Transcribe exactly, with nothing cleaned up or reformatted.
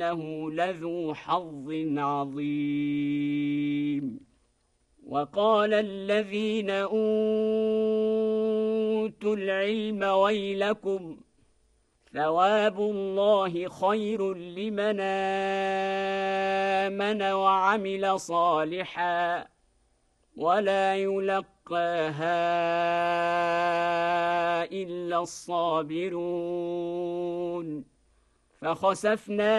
إنه لذو حظ عظيم. وقال الذين أوتوا العلم ويلكم ثواب الله خير لمن آمن وعمل صالحا ولا يلقاها إلا الصابرون. فخسفنا